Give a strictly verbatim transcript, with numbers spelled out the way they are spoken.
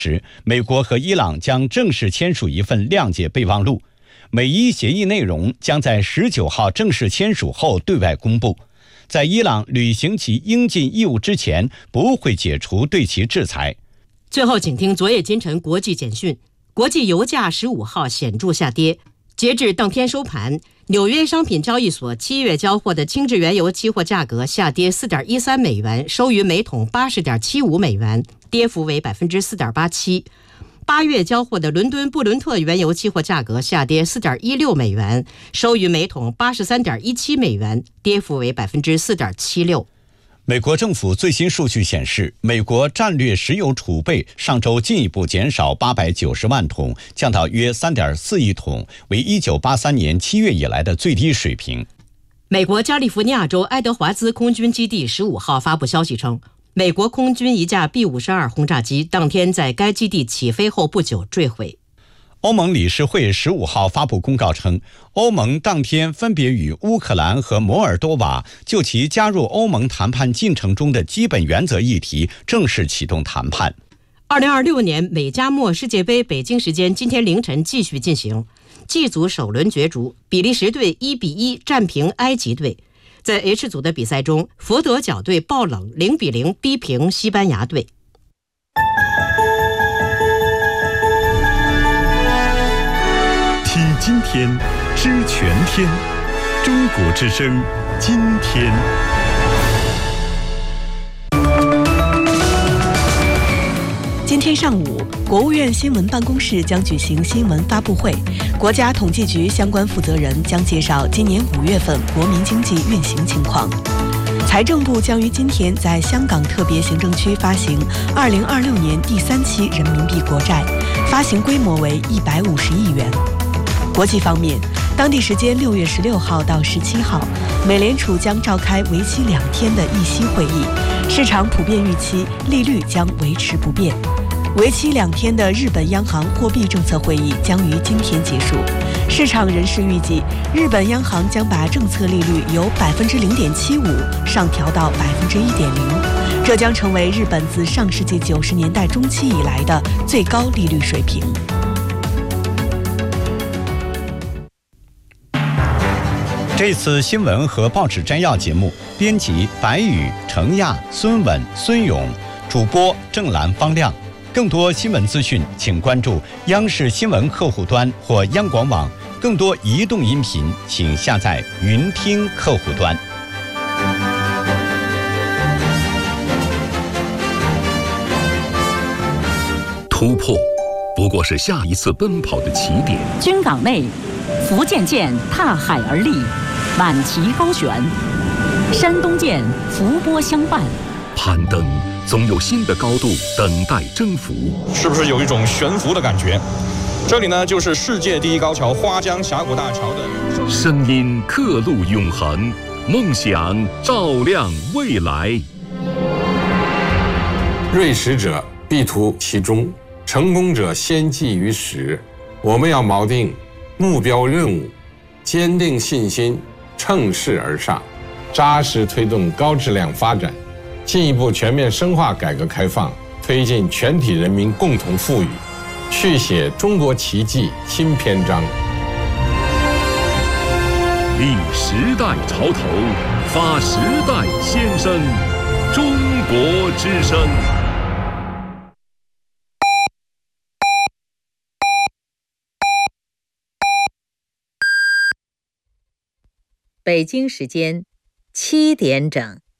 时，美国和伊朗将正式签署一份谅解备忘录，美伊协议内容将在十九号正式签署后对外公布。在伊朗履行其应尽义务之前，不会解除对其制裁。 最后，请听昨夜今晨国际简讯。国际油价十五号显著下跌，截至当天收盘，纽约商品交易所七月交货的轻质原油期货价格下跌 四点一三美元，收于每桶 八十点七五美元，跌幅为 百分之四点八七。八月交货的伦敦布伦特原油期货价格下跌 四点一六美元，收于每桶 八十三点一七美元，跌幅为 百分之四点七六。 美国政府最新数据显示，美国战略石油储备上周进一步减少八百九十万桶，降到约 三点四亿桶，为一九八三年七月以来的最低水平。 美国加利福尼亚州爱德华兹空军基地十五号发布消息称，美国空军一架 B 五十二 轰炸机当天在该基地起飞后不久坠毁。 欧盟理事会十五号发布公告称，欧盟当天分别与乌克兰和摩尔多瓦就其加入欧盟谈判进程中的基本原则议题正式启动谈判。 二零二六年美加墨世界杯北京时间今天凌晨继续进行，G 组首轮角逐，比利时队一比一战平埃及队。在 H 组的比赛中，佛得角队爆冷零比零逼平西班牙队。 听今天，知全天，中国之声，今天。 今天上午，国务院新闻办公室将举行新闻发布会，国家统计局相关负责人将介绍今年五月份国民经济运行情况。财政部将于今天在香港特别行政区发行二零二六年第三期人民币国债，发行规模为一百五十亿元。国际方面，当地时间六月十六号到十七号，美联储将召开为期两天的议息会议，市场普遍预期利率将维持不变。为期两天的日本央行货币政策会议将于今天结束，市场人士预计，日本央行将把政策利率由百分之零点七五上调到百分之一点零，这将成为日本自上世纪九十年代中期以来的最高利率水平。 这次新闻和报纸摘要节目，编辑白宇、程亚、孙稳、孙勇，主播郑兰、方亮。更多新闻资讯，请关注央视新闻客户端或央广网。更多移动音频，请下载云听客户端。 突破不过是下一次奔跑的起点。 军港内，福建舰踏海而立，满旗高悬；山东舰伏波相伴。 攀登总有新的高度等待征服， 是不是有一种悬浮的感觉？这里呢，就是世界第一高桥花江峡谷大桥的声音，刻录永恒，梦想照亮未来。 锐识者必图其中，成功者先记于始。我们要锚定目标任务，坚定信心，乘势而上，扎实推动高质量发展，进一步全面深化改革开放，推进全体人民共同富裕，续写中国奇迹新篇章。 立时代潮头，发时代先声，中国之声。 北京时间七点整。